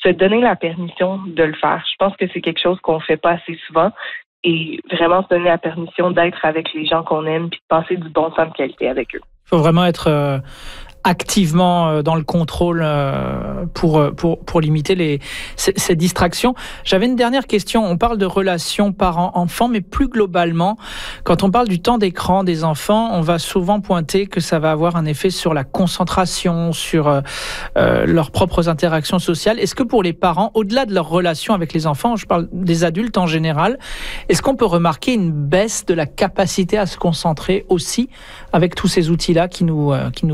se donner la permission de le faire. Je pense que c'est quelque chose qu'on fait pas assez souvent et vraiment se donner la permission d'être avec les gens qu'on aime puis de passer du bon temps de qualité avec eux. Il faut vraiment être activement dans le contrôle pour limiter ces distractions. J'avais une dernière question. On parle de relations parents-enfants, mais plus globalement, quand on parle du temps d'écran des enfants, on va souvent pointer que ça va avoir un effet sur la concentration, sur leurs propres interactions sociales. Est-ce que pour les parents, au-delà de leur relation avec les enfants, je parle des adultes en général, est-ce qu'on peut remarquer une baisse de la capacité à se concentrer aussi avec tous ces outils-là qui nous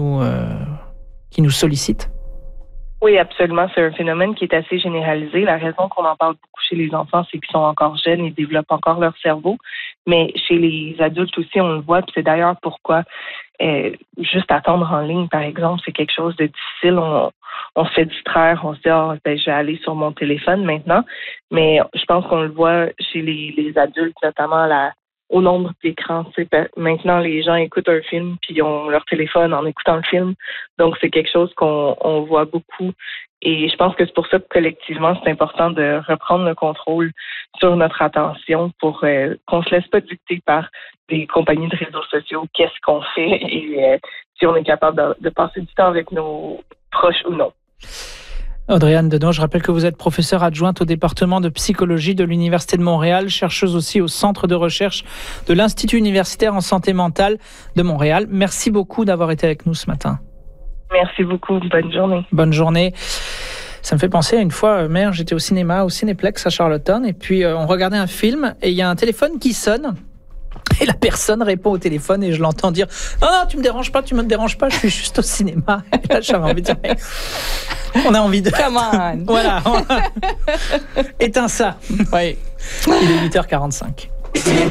sollicitent? Oui, absolument. C'est un phénomène qui est assez généralisé. La raison qu'on en parle beaucoup chez les enfants, c'est qu'ils sont encore jeunes et développent encore leur cerveau. Mais chez les adultes aussi, on le voit. Puis c'est d'ailleurs pourquoi juste attendre en ligne, par exemple, c'est quelque chose de difficile. On se fait distraire. On se dit, je vais aller sur mon téléphone maintenant. Mais je pense qu'on le voit chez les adultes, notamment au nombre d'écrans. Maintenant, les gens écoutent un film puis ils ont leur téléphone en écoutant le film. Donc, c'est quelque chose qu'on voit beaucoup. Et je pense que c'est pour ça que collectivement, c'est important de reprendre le contrôle sur notre attention pour qu'on se laisse pas dicter par des compagnies de réseaux sociaux qu'est-ce qu'on fait et si on est capable de passer du temps avec nos proches ou non. Audrey-Anne Deneau, je rappelle que vous êtes professeure adjointe au département de psychologie de l'Université de Montréal, chercheuse aussi au centre de recherche de l'Institut universitaire en santé mentale de Montréal. Merci beaucoup d'avoir été avec nous ce matin. Merci beaucoup. Bonne journée. Bonne journée. Ça me fait penser à une fois, mère, j'étais au cinéma, au Cinéplex à Charlottetown, et puis on regardait un film et il y a un téléphone qui sonne. Et la personne répond au téléphone et je l'entends dire « Non, tu me déranges pas, je suis juste au cinéma. » Et là, j'avais envie de dire « On a envie de... » Come on. Voilà. Éteins ça. Oui. Il est 8h45.